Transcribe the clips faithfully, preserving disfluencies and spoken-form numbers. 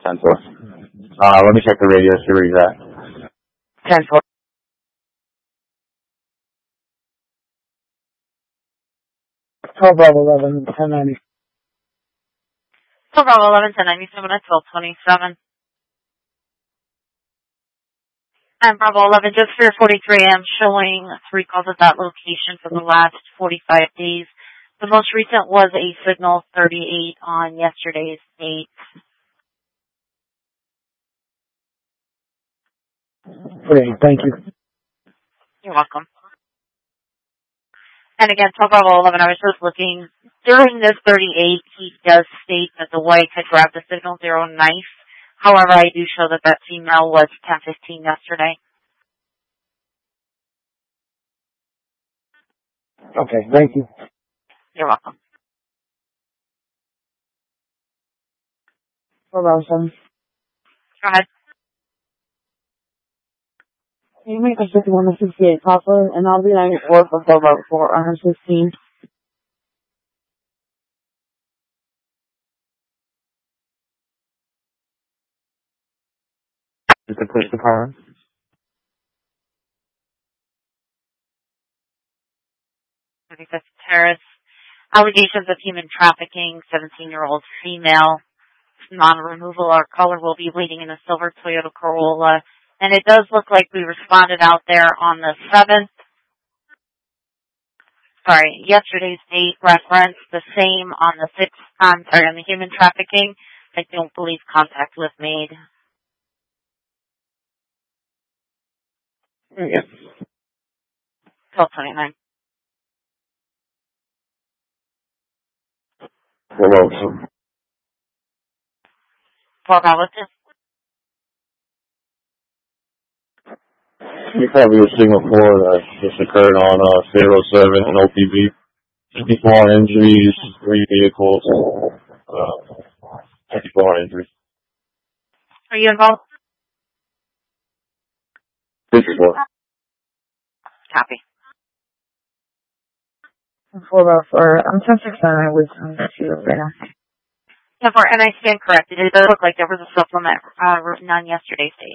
ten four. Uh, let me check the radio, see where he's at. ten four. twelve Bravo eleven, ten ninety. twelve Bravo eleven, ten ninety-seven at twelve twenty-seven. And Bravo eleven, just for forty-three A M, showing three calls at that location for the last forty-five days. The most recent was a signal thirty-eight on yesterday's date. Okay, thank you. You're welcome. And again, twelve Bravo eleven, I was just looking. During this thirty-eight, he does state that the wife had grabbed the signal zero knife. However, I do show that that female was ten fifteen yesterday. Okay, thank you. You're welcome. twelve Bravo seven. Go ahead. Can you make a fifty-one to sixty-eight Poplar, and I'll be ninety-four for twelve Bravo four, one sixteen. Is the police department? thirty-fifth Terrace. Allegations of human trafficking, seventeen-year-old female. Non-removal, our caller will be waiting in a silver Toyota Corolla. And it does look like we responded out there on the seventh. Sorry, yesterday's date reference, the same on the sixth, um, sorry, on the human trafficking. I don't believe contact was made. Yes. twelve twenty-nine. Hello. twelve hours. You probably a signal four that just occurred on uh, zero seven and O P B. fifty-four injuries, three vehicles, uh, fifty-four injuries. Are you involved? fifty-four. Copy. four Bravo four, I'm ten six nine, I was on the field right now. ten four, and I stand corrected. It does look like there was a supplement uh, written on yesterday's date.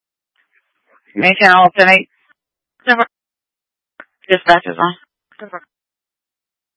Maintain alternate. Dispatch is on.